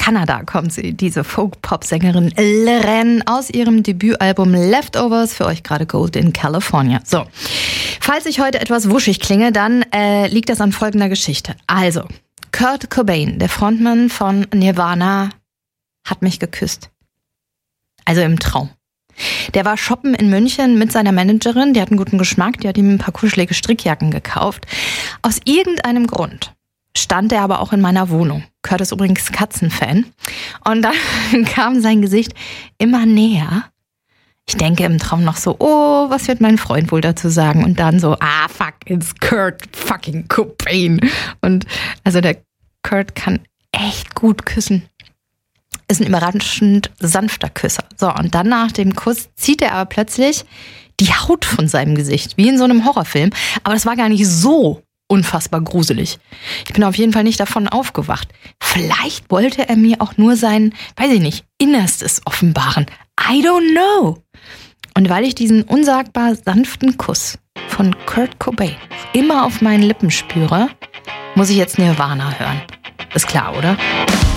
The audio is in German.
Kanada kommt sie, diese Folk-Pop-Sängerin Lorraine aus ihrem Debütalbum Leftovers, für euch gerade Gold in California. So, falls ich heute etwas wuschig klinge, dann liegt das an folgender Geschichte. Also, Kurt Cobain, der Frontmann von Nirvana, hat mich geküsst. Also im Traum. Der war shoppen in München mit seiner Managerin, die hat einen guten Geschmack, die hat ihm ein paar kuschelige Strickjacken gekauft. Aus irgendeinem Grund stand er aber auch in meiner Wohnung. Kurt ist übrigens Katzenfan. Und dann kam sein Gesicht immer näher. Ich denke im Traum noch so, oh, was wird mein Freund wohl dazu sagen? Und dann so, fuck, it's Kurt fucking Cobain. Und also der Kurt kann echt gut küssen. Ist ein überraschend sanfter Küsser. So, und dann nach dem Kuss zieht er aber plötzlich die Haut von seinem Gesicht, wie in so einem Horrorfilm. Aber das war gar nicht so unfassbar gruselig. Ich bin auf jeden Fall nicht davon aufgewacht. Vielleicht wollte er mir auch nur sein, weiß ich nicht, Innerstes offenbaren. I don't know. Und weil ich diesen unsagbar sanften Kuss von Kurt Cobain immer auf meinen Lippen spüre, muss ich jetzt Nirvana hören. Ist klar, oder?